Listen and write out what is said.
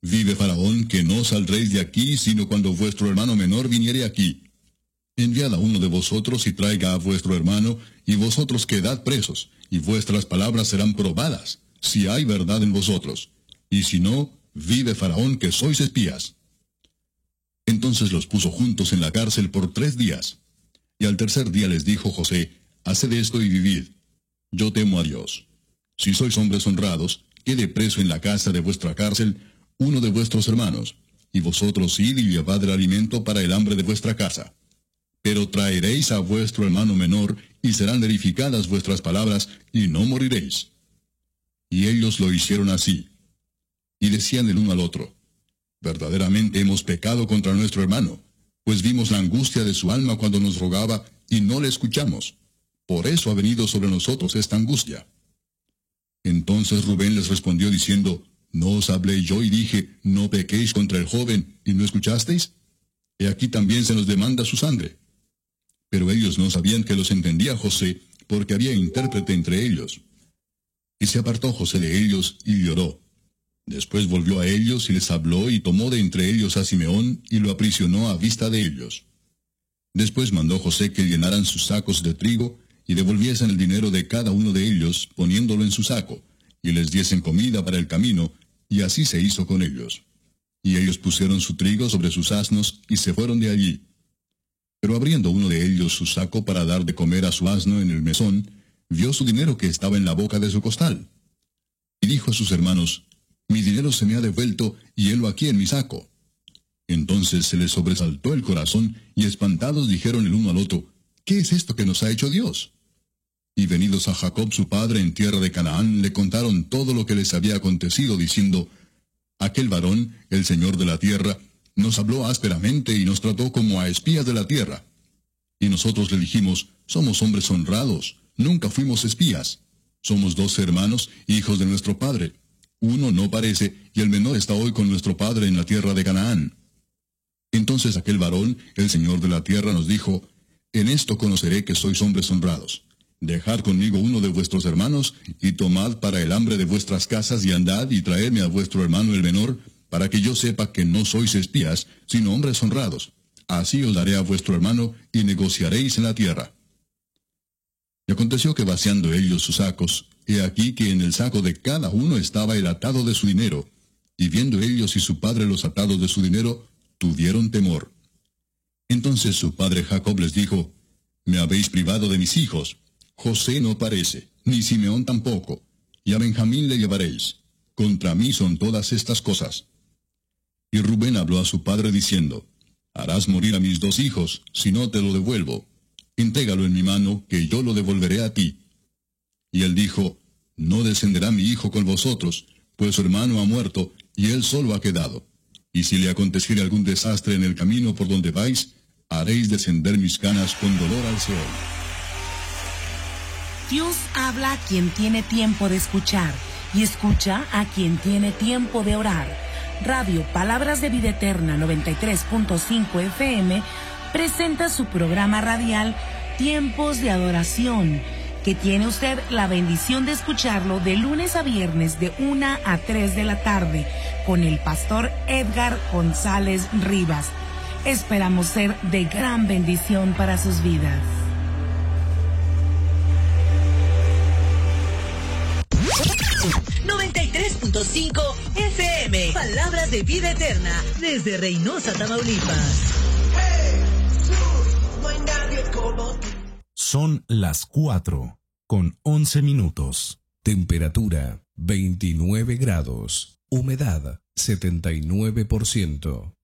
Vive Faraón, que no saldréis de aquí, sino cuando vuestro hermano menor viniere aquí. Enviad a uno de vosotros y traiga a vuestro hermano, y vosotros quedad presos, y vuestras palabras serán probadas, si hay verdad en vosotros. Y si no, vive Faraón, que sois espías. Entonces los puso juntos en la cárcel por 3 días. Y al tercer día les dijo José, haced esto y vivid. Yo temo a Dios. Si sois hombres honrados, quede preso en la casa de vuestra cárcel uno de vuestros hermanos, y vosotros id y llevad el alimento para el hambre de vuestra casa. Pero traeréis a vuestro hermano menor, y serán verificadas vuestras palabras, y no moriréis. Y ellos lo hicieron así. Y decían el uno al otro, verdaderamente hemos pecado contra nuestro hermano, pues vimos la angustia de su alma cuando nos rogaba, y no le escuchamos. Por eso ha venido sobre nosotros esta angustia. Entonces Rubén les respondió diciendo, ¿no os hablé yo y dije, no pequéis contra el joven, y no escuchasteis? He aquí también se nos demanda su sangre. Pero ellos no sabían que los entendía José, porque había intérprete entre ellos. Y se apartó José de ellos, y lloró. Después volvió a ellos, y les habló, y tomó de entre ellos a Simeón, y lo aprisionó a vista de ellos. Después mandó José que llenaran sus sacos de trigo, y devolviesen el dinero de cada uno de ellos, poniéndolo en su saco, y les diesen comida para el camino, y así se hizo con ellos. Y ellos pusieron su trigo sobre sus asnos, y se fueron de allí. Pero abriendo uno de ellos su saco para dar de comer a su asno en el mesón, vio su dinero que estaba en la boca de su costal. Y dijo a sus hermanos, mi dinero se me ha devuelto, y helo aquí en mi saco. Entonces se les sobresaltó el corazón, y espantados dijeron el uno al otro, ¿qué es esto que nos ha hecho Dios? Y venidos a Jacob su padre en tierra de Canaán, le contaron todo lo que les había acontecido, diciendo, aquel varón, el señor de la tierra, nos habló ásperamente y nos trató como a espías de la tierra. Y nosotros le dijimos, somos hombres honrados, nunca fuimos espías. Somos 2 hermanos, hijos de nuestro padre. Uno no parece, y el menor está hoy con nuestro padre en la tierra de Canaán. Entonces aquel varón, el señor de la tierra, nos dijo, en esto conoceré que sois hombres honrados. Dejad conmigo uno de vuestros hermanos, y tomad para el hambre de vuestras casas, y andad y traedme a vuestro hermano el menor, para que yo sepa que no sois espías, sino hombres honrados. Así os daré a vuestro hermano, y negociaréis en la tierra. Y aconteció que vaciando ellos sus sacos, he aquí que en el saco de cada uno estaba el atado de su dinero, y viendo ellos y su padre los atados de su dinero, tuvieron temor. Entonces su padre Jacob les dijo, me habéis privado de mis hijos. José no parece, ni Simeón tampoco, y a Benjamín le llevaréis. Contra mí son todas estas cosas. Y Rubén habló a su padre diciendo, harás morir a mis 2 hijos, si no te lo devuelvo. Entrégalo en mi mano, que yo lo devolveré a ti. Y él dijo, no descenderá mi hijo con vosotros, pues su hermano ha muerto, y él solo ha quedado. Y si le aconteciere algún desastre en el camino por donde vais, haréis descender mis canas con dolor al Seol. Dios habla a quien tiene tiempo de escuchar, y escucha a quien tiene tiempo de orar. Radio Palabras de Vida Eterna 93.5 FM presenta su programa radial Tiempos de Adoración, que tiene usted la bendición de escucharlo de lunes a viernes de 1 a 3 de la tarde con el pastor Edgar González Rivas. Esperamos ser de gran bendición para sus vidas. FM, Palabras de Vida Eterna, desde Reynosa, Tamaulipas. Son las 4:11. Temperatura 29 grados. Humedad 79%.